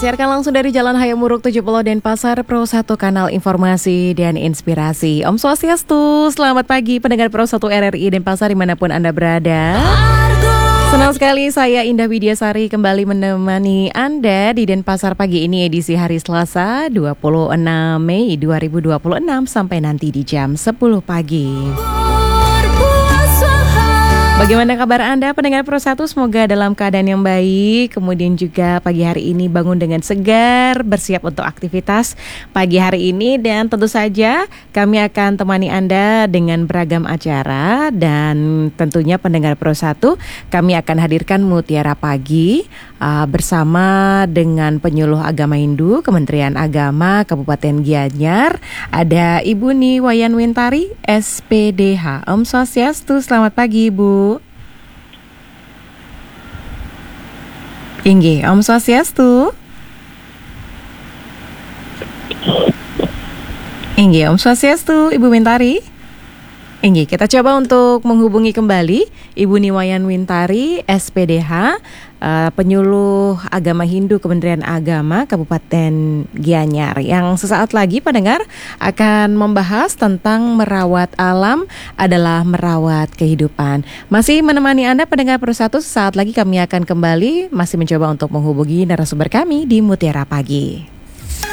Disiarkan langsung dari Jalan Hayamuruk 70 Denpasar, Pro 1 Kanal Informasi dan Inspirasi. Om Swastiastu, selamat pagi pendengar Pro 1 RRI Denpasar dimanapun Anda berada. Senang sekali saya Indah Widiasari kembali menemani Anda di Denpasar pagi ini edisi hari Selasa 26 Mei 2026 sampai nanti di jam 10 pagi. Bagaimana kabar Anda pendengar Pro 1? Semoga dalam keadaan yang baik. Kemudian juga pagi hari ini bangun dengan segar, bersiap untuk aktivitas pagi hari ini. Dan tentu saja kami akan temani Anda dengan beragam acara. Dan tentunya pendengar Pro 1, kami akan hadirkan Mutiara Pagi bersama dengan penyuluh agama Hindu Kementerian Agama Kabupaten Gianyar. Ada Ibu Niwayan Wintari, SPDH. Om Swastiastu, selamat pagi Ibu. Inggih, Om Swastiastu. Inggih, Om Swastiastu, Ibu Wintari. Inggih, kita coba untuk menghubungi kembali Ibu Niwayan Wintari, SPDH, penyuluh agama Hindu Kementerian Agama Kabupaten Gianyar, yang sesaat lagi pendengar akan membahas tentang merawat alam adalah merawat kehidupan. Masih menemani Anda pendengar Pro 1, sesaat lagi kami akan kembali masih mencoba untuk menghubungi narasumber kami di Mutiara Pagi.